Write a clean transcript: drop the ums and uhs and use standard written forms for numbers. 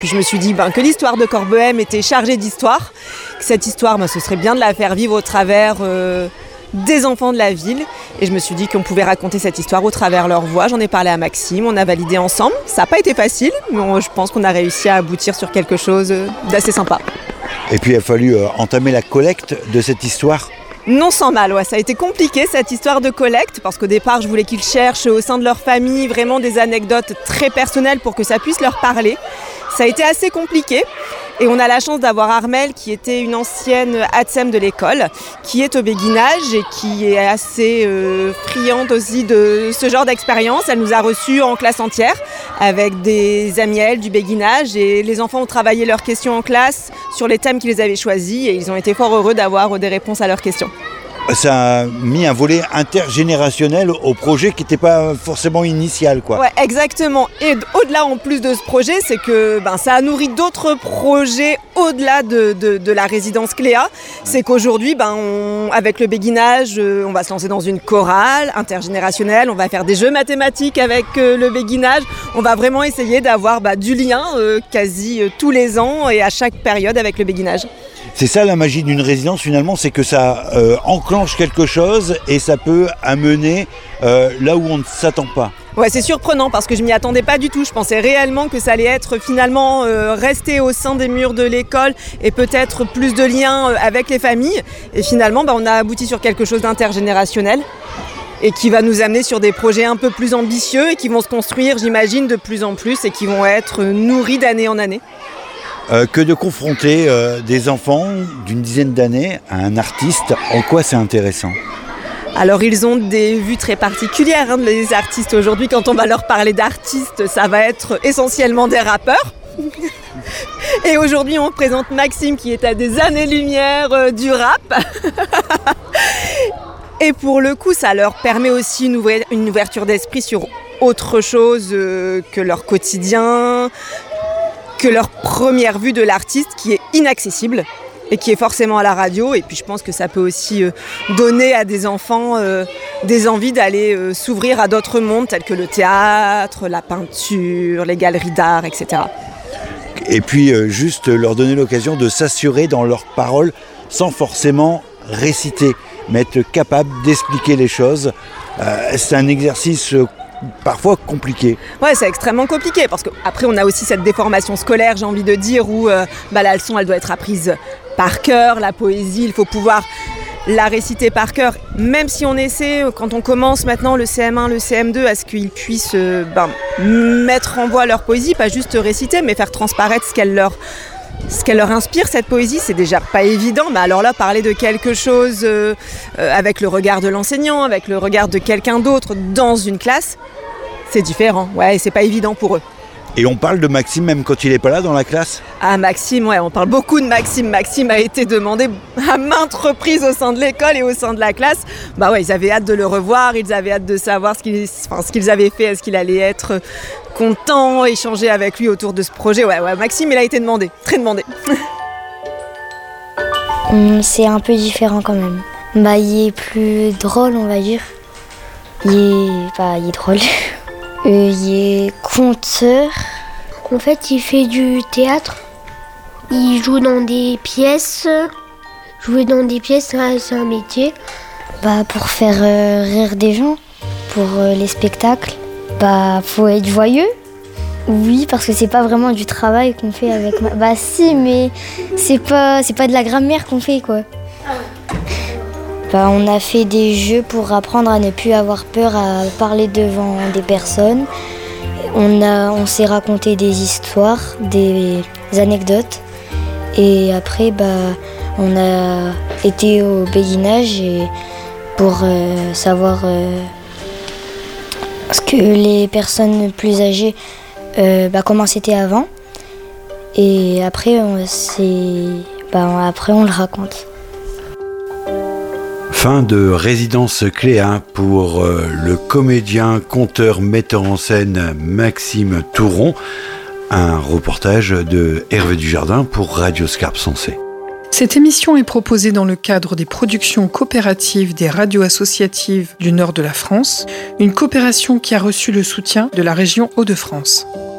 Puis je me suis dit que l'histoire de Corbehem était chargée d'histoire, que cette histoire, ce serait bien de la faire vivre au travers des enfants de la ville. Et je me suis dit qu'on pouvait raconter cette histoire au travers leur voix. J'en ai parlé à Maxime, on a validé ensemble. Ça n'a pas été facile, mais je pense qu'on a réussi à aboutir sur quelque chose d'assez sympa. Et puis il a fallu entamer la collecte de cette histoire. Non sans mal, ça a été compliqué cette histoire de collecte, parce qu'au départ je voulais qu'ils cherchent au sein de leur famille vraiment des anecdotes très personnelles pour que ça puisse leur parler. Ça a été assez compliqué et on a la chance d'avoir Armelle qui était une ancienne ATSEM de l'école, qui est au béguinage et qui est assez friande aussi de ce genre d'expérience. Elle nous a reçus en classe entière avec des amis à elle du béguinage et les enfants ont travaillé leurs questions en classe sur les thèmes qu'ils avaient choisis et ils ont été fort heureux d'avoir des réponses à leurs questions. Ça a mis un volet intergénérationnel au projet qui n'était pas forcément initial, quoi. Ouais, exactement. Et au-delà, en plus de ce projet, c'est que ça a nourri d'autres projets au-delà de la résidence Cléa. C'est qu'aujourd'hui, avec le béguinage, on va se lancer dans une chorale intergénérationnelle. On va faire des jeux mathématiques avec le béguinage. On va vraiment essayer d'avoir du lien quasi tous les ans et à chaque période avec le béguinage. C'est ça la magie d'une résidence finalement, c'est que ça enclenche quelque chose et ça peut amener là où on ne s'attend pas. Ouais, c'est surprenant parce que je m'y attendais pas du tout. Je pensais réellement que ça allait être finalement rester au sein des murs de l'école et peut-être plus de liens avec les familles. Et finalement, on a abouti sur quelque chose d'intergénérationnel et qui va nous amener sur des projets un peu plus ambitieux et qui vont se construire, j'imagine, de plus en plus et qui vont être nourris d'année en année. Que de confronter des enfants d'une dizaine d'années à un artiste, en quoi c'est intéressant ? Alors ils ont des vues très particulières, les artistes aujourd'hui. Quand on va leur parler d'artistes, ça va être essentiellement des rappeurs. Et aujourd'hui on présente Maxime qui est à des années-lumière du rap. Et pour le coup ça leur permet aussi une ouverture d'esprit sur autre chose que leur quotidien, que leur première vue de l'artiste qui est inaccessible et qui est forcément à la radio. Et puis je pense que ça peut aussi donner à des enfants des envies d'aller s'ouvrir à d'autres mondes tels que le théâtre, la peinture, les galeries d'art, etc. Et puis juste leur donner l'occasion de s'assurer dans leurs paroles sans forcément réciter, mais être capable d'expliquer les choses. C'est un exercice parfois compliqué. Ouais, c'est extrêmement compliqué parce qu'après on a aussi cette déformation scolaire, j'ai envie de dire, où la leçon elle doit être apprise par cœur, la poésie, il faut pouvoir la réciter par cœur, même si on essaie, quand on commence maintenant le CM1, le CM2, à ce qu'ils puissent mettre en voix leur poésie, pas juste réciter, mais faire transparaître ce qu'elle leur inspire, cette poésie, c'est déjà pas évident. Mais alors là, parler de quelque chose avec le regard de l'enseignant, avec le regard de quelqu'un d'autre dans une classe, c'est différent. Ouais, c'est pas évident pour eux. Et on parle de Maxime même quand il n'est pas là dans la classe ? Ah, Maxime, ouais, on parle beaucoup de Maxime. Maxime a été demandé à maintes reprises au sein de l'école et au sein de la classe. Ils avaient hâte de le revoir, ils avaient hâte de savoir ce qu'ils avaient fait, est-ce qu'il allait être content, échanger avec lui autour de ce projet. Ouais, Maxime, il a été demandé, très demandé. C'est un peu différent quand même. Il est plus drôle, on va dire. Il est drôle. Il est conteur. En fait, il fait du théâtre. Il joue dans des pièces. Jouer dans des pièces, c'est un métier. Pour faire rire des gens, pour les spectacles, faut être joyeux. Oui, parce que c'est pas vraiment du travail qu'on fait avec si, mais c'est pas de la grammaire qu'on fait, quoi. On a fait des jeux pour apprendre à ne plus avoir peur à parler devant des personnes. On s'est raconté des histoires, des anecdotes. Et après, on a été au béguinage pour savoir ce que les personnes plus âgées, comment c'était avant. Et après, on le raconte. Fin de Résidence Cléa pour le comédien, conteur, metteur en scène Maxime Touron. Un reportage de Hervé Dujardin pour Radio Scarpe Sensée. Cette émission est proposée dans le cadre des productions coopératives des radios associatives du nord de la France, une coopération qui a reçu le soutien de la région Hauts-de-France.